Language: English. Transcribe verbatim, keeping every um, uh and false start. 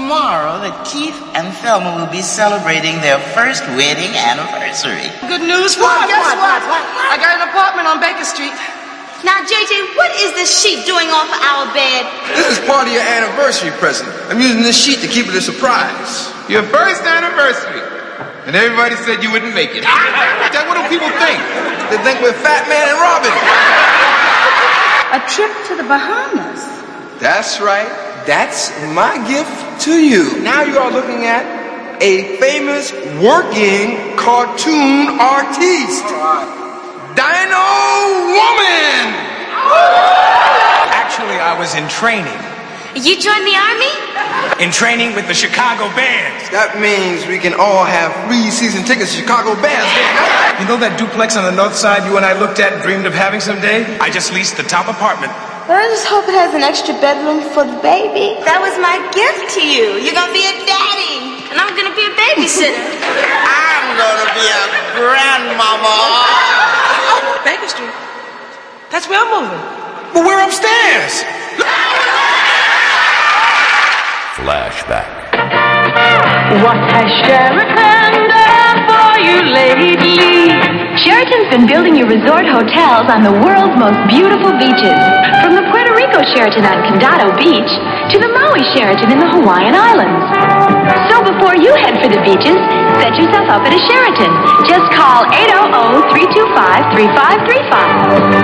tomorrow that Keith and Thelma will be celebrating their first wedding anniversary. Good news for you. Guess what? what? I got an apartment on Baker Street. Now, J J, what is this sheet doing off of our bed? This is part of your anniversary present. I'm using this sheet to keep it a surprise. Your first anniversary. And everybody said you wouldn't make it. Dad, what do people think? They think we're Fat Man and Robin. A trip to the Bahamas. That's right. That's my gift to you. Now you are looking at a famous working cartoon artiste. Dino Woman! Actually, I was in training. You joined the army? In training with the Chicago Bears. That means we can all have free season tickets to Chicago Bears. You know that duplex on the north side you and I looked at and dreamed of having someday? I just leased the top apartment. Well, I just hope it has an extra bedroom for the baby. That was my gift to you. You're gonna be a daddy, and I'm gonna be a babysitter. I'm gonna be a grandmama. Oh, Baker Street. That's where I'm moving. But we're upstairs. Flashback. What has Sheraton done for you lately? Sheraton's been building you resort hotels on the world's most beautiful beaches. From the Puerto Rico Sheraton on Condado Beach to the Maui Sheraton in the Hawaiian Islands. So before you head for the beaches, set yourself up at a Sheraton. Just call eight hundred, three two five, three five three five.